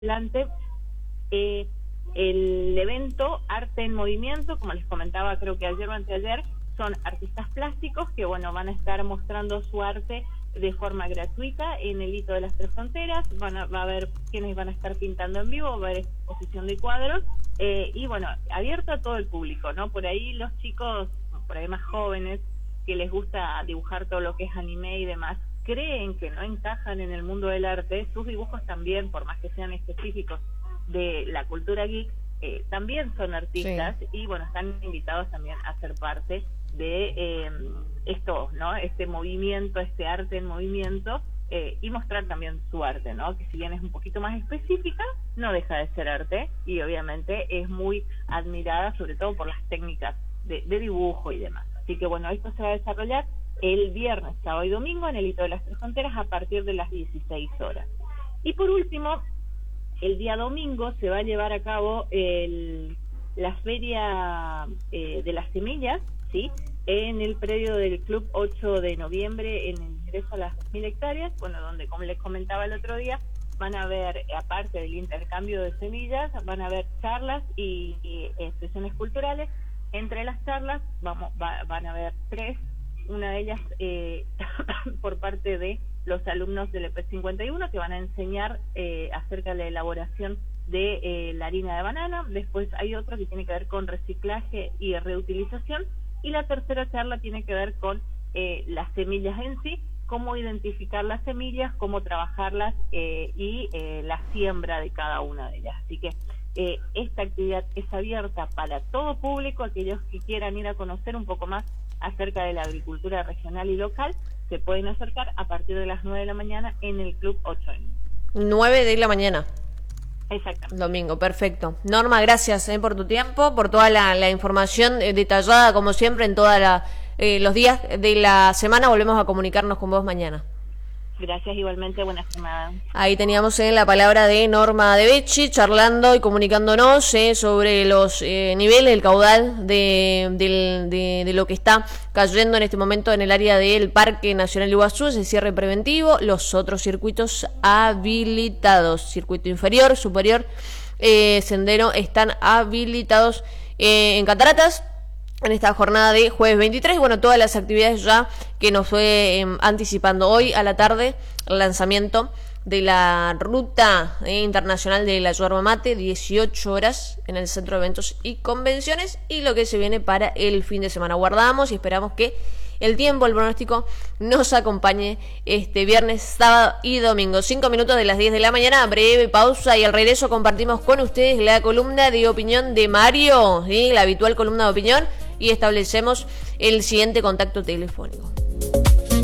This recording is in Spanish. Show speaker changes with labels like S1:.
S1: adelante el evento Arte en Movimiento, como les comentaba, creo que ayer o anteayer, son artistas plásticos que van a estar mostrando su arte de forma gratuita en el Hito de las Tres Fronteras. Va a haber quienes van a estar pintando en vivo, va a haber exposición de cuadros y abierto a todo el público, ¿no? Por ahí los chicos, por ahí más jóvenes, que les gusta dibujar todo lo que es anime y demás, creen que no encajan en el mundo del arte. Sus dibujos también, por más que sean específicos de la cultura geek, también son artistas, sí. Y están invitados también a ser parte de esto, ¿no? Este movimiento, este arte en movimiento, y mostrar también su arte, ¿no? Que si bien es un poquito más específica, no deja de ser arte, y obviamente es muy admirada, sobre todo por las técnicas de dibujo y demás. Así que esto se va a desarrollar el viernes, sábado y domingo en el Hito de las Tres Fronteras a partir de las 16 horas. Y por último, el día domingo se va a llevar a cabo la feria de las semillas, ¿sí? En el predio del Club 8 de noviembre, en el ingreso a las 2.000 hectáreas, donde, como les comentaba el otro día, van a haber, aparte del intercambio de semillas, van a haber charlas y expresiones culturales. Entre las charlas van a haber 3, una de ellas por parte de los alumnos del EP51, que van a enseñar acerca de la elaboración de la harina de banana. Después hay otro que tiene que ver con reciclaje y reutilización, y la tercera charla tiene que ver con las semillas en sí, cómo identificar las semillas, cómo trabajarlas y la siembra de cada una de ellas. Así que esta actividad es abierta para todo público. Aquellos que quieran ir a conocer un poco más acerca de la agricultura regional y local se pueden acercar a partir de las 9 de la mañana en el Club 8.
S2: 9 de la mañana.
S1: Exactamente.
S2: Domingo, perfecto. Norma, gracias por tu tiempo, por toda la información detallada, como siempre, en todos los días de la semana. Volvemos a comunicarnos con vos mañana.
S1: Gracias, igualmente, buenas jornadas.
S2: Ahí teníamos la palabra de Norma De Becci, charlando y comunicándonos sobre los niveles, el caudal de lo que está cayendo en este momento en el área del Parque Nacional Iguazú, ese cierre preventivo, los otros circuitos habilitados, circuito inferior, superior, sendero, están habilitados en Cataratas, en esta jornada de jueves 23, todas las actividades ya que nos fue anticipando hoy a la tarde, el lanzamiento de la ruta internacional de la yerba mate, 18 horas en el Centro de Eventos y Convenciones, y lo que se viene para el fin de semana. Guardamos y esperamos que el tiempo, el pronóstico, nos acompañe este viernes, sábado y domingo. 5 minutos de las 10 de la mañana, breve pausa, y al regreso compartimos con ustedes la columna de opinión de Mario, ¿sí? La habitual columna de opinión, y establecemos el siguiente contacto telefónico.